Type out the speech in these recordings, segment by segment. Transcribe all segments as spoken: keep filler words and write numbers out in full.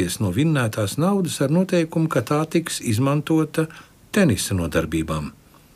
atteikties no vinnētās naudas ar noteikumu, ka tā tiks izmantota tenisa nodarbībām.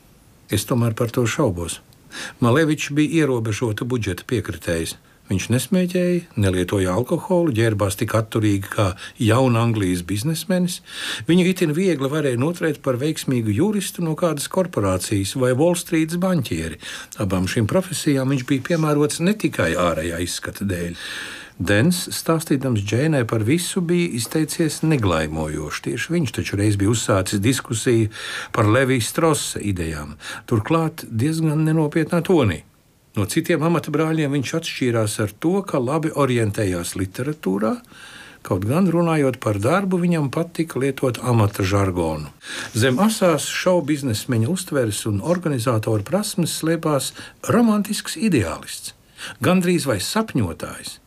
Es tomēr par to šaubos. Malevičs bija ierobežota budžeta piekritējs. Viņš nesmēķēja, nelietoja alkoholu, ģērbās tik atturīgi kā jauna Anglijas biznesmenis. Viņu itin viegli varēja noturēt par veiksmīgu juristu no kādas korporācijas vai Wallstreetas baņķieri. Abām šīm profesijām viņš bija piemērots ne tikai ārējā izskata dēļ. Dens, stāstīdams Džēnai par visu, bija izteicies neglaimojoši. Tieši viņš taču reiz bija uzsācis diskusiju par Levija Strosa idejām, turklāt diezgan nenopietnā tonī. No citiem amata brāļiem viņš atšķīrās ar to, ka labi orientējās literatūrā, kaut gan runājot par darbu, viņam patika lietot amata žargonu. Zem asās šovu biznesmeņa uztveres un organizātora prasmes slēpās romantisks ideālists, gandrīz vai sapņotājs.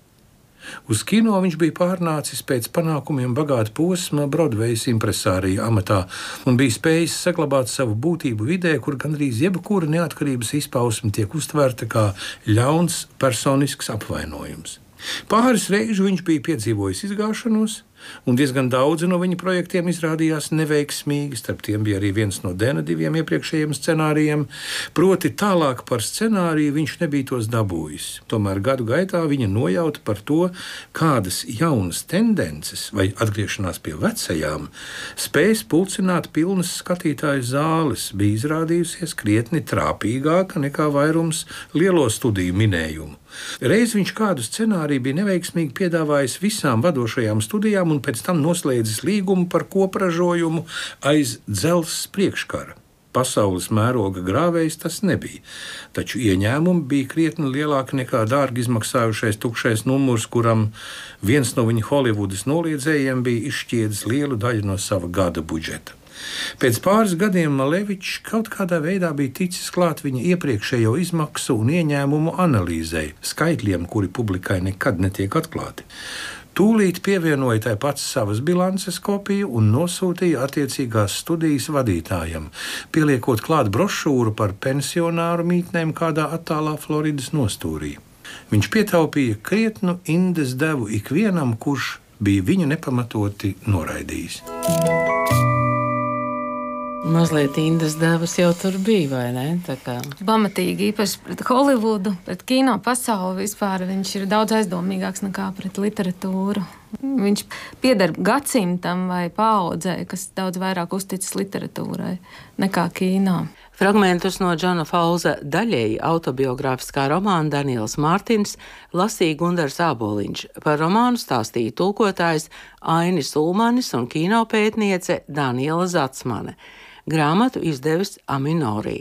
Uz kino viņš bija pārnācis pēc panākumiem bagāta posma Broadvejas impresārija amatā un bija spējis saglabāt savu būtību vidē, kur gandrīz jebkura neatkarības izpausme tiek uztverta kā ļauns personisks apvainojums. Pāris reižu viņš bija piedzīvojis izgāšanos, un diezgan daudzi no viņa projektiem izrādījās neveiksmīgi. Starp tiem bija arī viens no Dena diviem iepriekšējiem scenārijiem, proti tālāk par scenāriju viņš nebija tos dabūjis. Tomēr gadu gaitā viņa nojauta par to, kādas jaunas tendences vai atgriešanās pie vecajām spējas pulcināt pilnas skatītāju zāles, bija izrādījusies krietni trāpīgāka nekā vairums lielo studiju minējumu. Reiz viņš kādu scenāriju bija neveiksmīgi piedāvājis visām vadošajām studijām un pēc tam noslēdzis līgumu par kopražojumu aiz dzelzs priekškara. Pasaules mēroga grāvējs tas nebija, taču ieņēmumi bija krietni lielāki nekā dārgi izmaksājušais tukšais numurs, kuram viens no viņa Holivudas noliedzējiem bija izšķiedis lielu daļu no sava gada budžeta. Pēc pāris gadiem Malevičs kaut kādā veidā bija ticis klāt viņa iepriekšējo izmaksu un ieņēmumu analīzei, skaitļiem, kuri publikai nekad netiek atklāti. Tūlīt pievienoja tai pats savas bilances kopiju un nosūtīja attiecīgās studijas vadītājam, pieliekot klāt brošūru par pensionāru mītnēm kādā attālā Floridas nostūrī. Viņš pietaupīja krietnu indes devu ikvienam, kurš bija viņu nepamatoti noraidījis. Mazliet indas devas jau tur bija, vai ne? Tā kā... Pamatīgi, īpaši pret Holivudu, pret kino pasauli vispār viņš ir daudz aizdomīgāks nekā pret literatūru. Viņš pieder gadsimtam vai paaudzei, kas daudz vairāk uzticas literatūrai nekā kino. Fragmentus no Džona Fauza daļēji autobiogrāfiskā romāna Daniels Mārtins lasīja Gundars Āboliņš. Par romānu stāstīja tulkotājs Ainis Ulmanis un kinopētniece Daniela Zatsmane. Grāmatu izdevis Aminorī.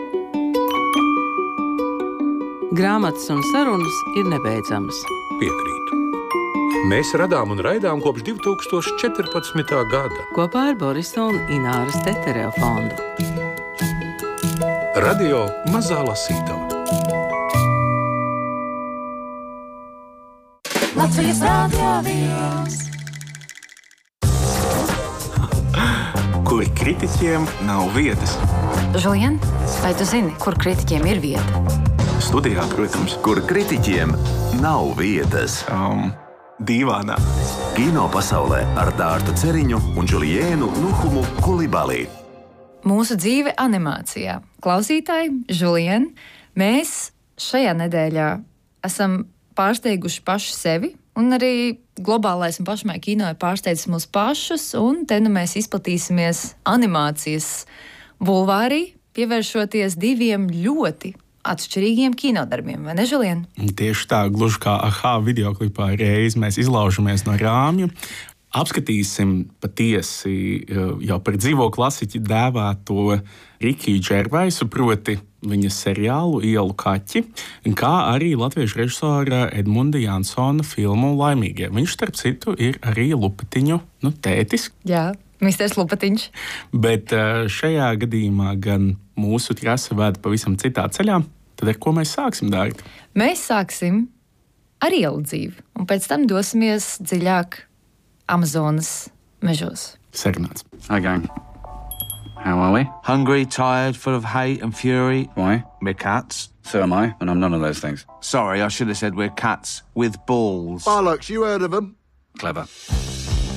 Grāmatas un sarunas ir nebeidzamas. Piekrītu. Mēs radām un raidām kopš divi tūkstoši četrpadsmitā gada. Kopā ar Borisa un Ināras Tetereva fondu. Radio Mazā lasītava. Latvijas Rādio viens. Kur kritiķiem nav vietas. Žulien, vai tu zini, kur kritiķiem ir vieta? Studijā, protams. Kur kritiķiem nav vietas. Um, dīvānā. Kino pasaulē ar Dārtu Ceriņu un Žuliēnu Nuhumu Kulibalī. Mūsu dzīve animācijā. Klausītāji, Žulien, mēs šajā nedēļā esam pārsteiguši paši sevi, un arī globālais un pašmai kino ir pārsteidzis mūs pašus, un te nu mēs izplatīsimies animācijas bulvārī, pievēršoties diviem ļoti atšķirīgiem kinodarbiem, vai ne, Žulien? Tieši tā, gluži kā Aha videoklipā reiz mēs izlaužamies no rāmja. Apskatīsim patiesi jau par dzīvo klasiķi dēvēto Rikiju Džervaisu, proti viņa seriālu Ielu kaķi, kā arī latviešu režisora Edmunda Jansona filmu Laimīgie. Viņš, starp citu, ir arī Lupatiņu nu, tētis. Jā, misters Lupatiņš. Bet šajā gadījumā gan mūsu trase vēda pavisam citā ceļā. Tad ar ko mēs sāksim, Dārta? Mēs sāksim ar ielu dzīvi, un pēc tam dosimies dziļāk Amazonas mežos. Sarunāts. Hi, gang. How are we? Hungry, tired, full of hate and fury. Why? We're cats. So am I, and I'm none of those things. Sorry, I should have said we're cats with balls. Bollocks, you heard of them? Clever.